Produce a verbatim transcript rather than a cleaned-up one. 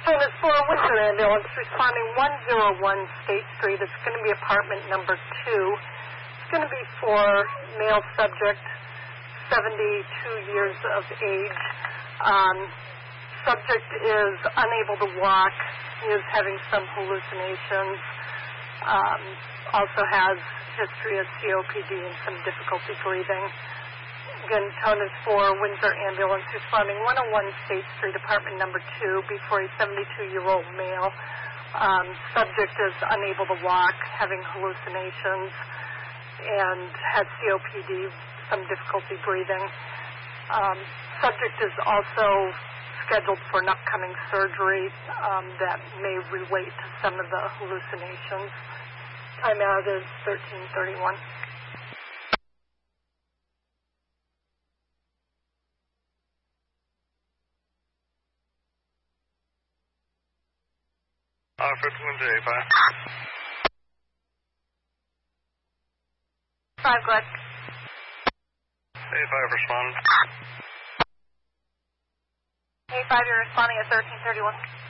Phone is for a Windsor ambulance responding one oh one State Street. It's going to be apartment number two. It's going to be for male subject, seventy-two years of age. Um, subject is unable to walk. He is having some hallucinations. Um, also has history of C O P D and some difficulty breathing. Again, tone is for Windsor ambulance responding one oh one State Street, apartment number two, before a seventy-two-year-old male. Um, subject is unable to walk, having hallucinations, and has C O P D, some difficulty breathing. Um, subject is also scheduled for an upcoming surgery um, that may relate to some of the hallucinations. Time out is thirteen thirty-one. Uh, fifty-one to eighty-five. Five, go ahead. eighty-five, respond. eighty-five, you're responding at thirteen thirty-one.